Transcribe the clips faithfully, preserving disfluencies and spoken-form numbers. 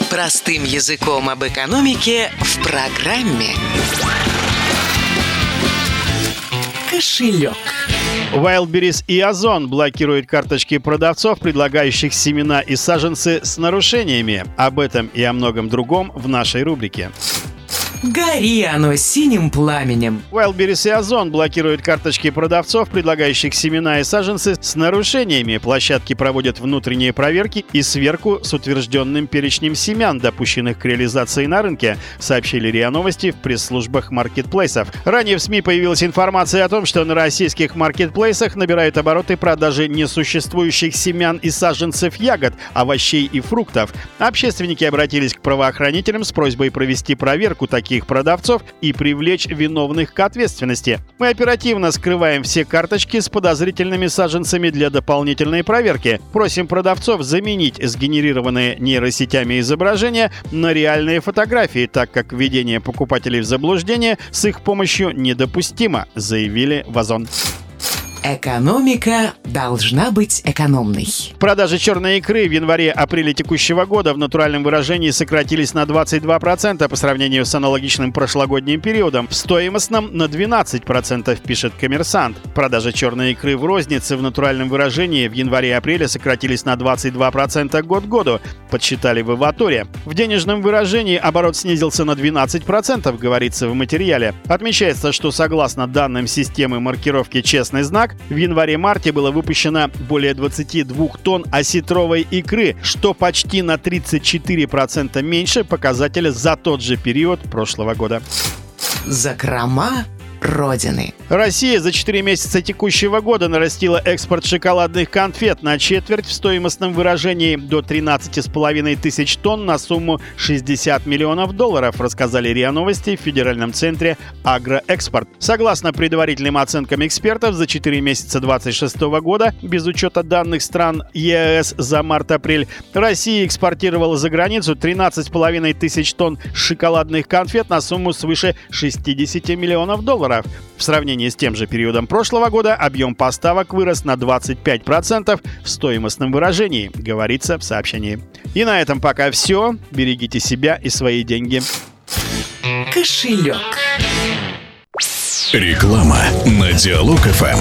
Простым языком об экономике в программе «Кошелек». Wildberries и Озон блокируют карточки продавцов, предлагающих семена и саженцы с нарушениями. Об этом и о многом другом в нашей рубрике. Гори оно синим пламенем. Wildberries и Озон блокируют карточки продавцов, предлагающих семена и саженцы с нарушениями. Площадки проводят внутренние проверки и сверку с утвержденным перечнем семян, допущенных к реализации на рынке, сообщили РИА Новости в пресс-службах маркетплейсов. Ранее в СМИ появилась информация о том, что на российских маркетплейсах набирают обороты продажи несуществующих семян и саженцев ягод, овощей и фруктов. Общественники обратились к правоохранителям с просьбой провести проверку таких продавцов и привлечь виновных к ответственности. Мы оперативно скрываем все карточки с подозрительными саженцами для дополнительной проверки. Просим продавцов заменить сгенерированные нейросетями изображения на реальные фотографии, так как введение покупателей в заблуждение с их помощью недопустимо, заявили в Озон. Экономика должна быть экономной. Продажи черной икры в январе-апреле текущего года в натуральном выражении сократились на двадцать два процента по сравнению с аналогичным прошлогодним периодом. В стоимостном на двенадцать процентов, пишет «Коммерсант». Продажи черной икры в рознице в натуральном выражении в январе-апреле сократились на двадцать два процента год к году, подсчитали в Иваторе. В денежном выражении оборот снизился на двенадцать процентов, говорится в материале. Отмечается, что согласно данным системы маркировки «Честный знак», в январе-марте было выпущено более двадцати двух тонн осетровой икры, что почти на тридцать четыре процента меньше показателя за тот же период прошлого года. Закрома Родины. Россия за четыре месяца текущего года нарастила экспорт шоколадных конфет на четверть в стоимостном выражении до тринадцати с половиной тысяч тонн на сумму шестьдесят миллионов долларов, рассказали РИА Новости в Федеральном центре «Агроэкспорт». Согласно предварительным оценкам экспертов, за четыре месяца двадцать шестого года, без учета данных стран ЕС за март-апрель, Россия экспортировала за границу тринадцать с половиной тысяч тонн шоколадных конфет на сумму свыше шестидесяти миллионов долларов. В сравнении с тем же периодом прошлого года объем поставок вырос на двадцать пять процентов в стоимостном выражении, говорится в сообщении. И на этом пока все. Берегите себя и свои деньги. Кошелек. Реклама на Диалог-ФМ.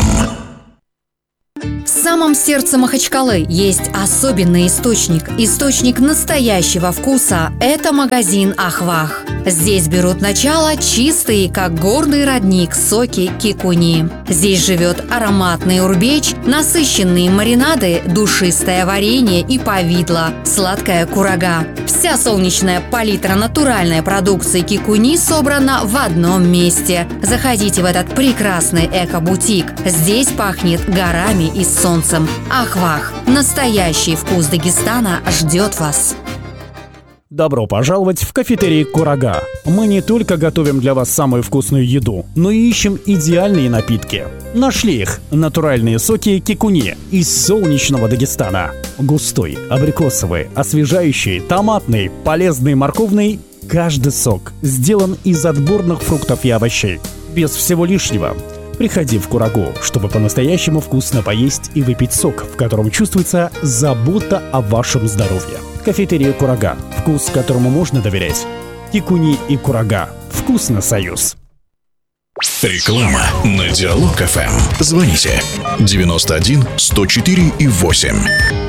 В самом сердце Махачкалы есть особенный источник. Источник настоящего вкуса – это магазин «Ахвах». Здесь берут начало чистые, как горный родник, соки кикуни. Здесь живет ароматный урбеч, насыщенные маринады, душистое варенье и повидло, сладкая курага. Вся солнечная палитра натуральной продукции кикуни собрана в одном месте. Заходите в этот прекрасный эко-бутик. Здесь пахнет горами и солнцем. Ахвах. Настоящий вкус Дагестана ждет вас. Добро пожаловать в кафетерий «Курага». Мы не только готовим для вас самую вкусную еду, но и ищем идеальные напитки. Нашли их. Натуральные соки кикуни из солнечного Дагестана. Густой, абрикосовый, освежающий, томатный, полезный, морковный. Каждый сок сделан из отборных фруктов и овощей. Без всего лишнего. Приходи в «Курагу», чтобы по-настоящему вкусно поесть и выпить сок, в котором чувствуется забота о вашем здоровье. Кафетерия «Курага». Вкус, которому можно доверять. Кикуни и «Курага». Вкусно, союз. Реклама на Диалог-ФМ. Звоните девяносто один сто четыре и восемь.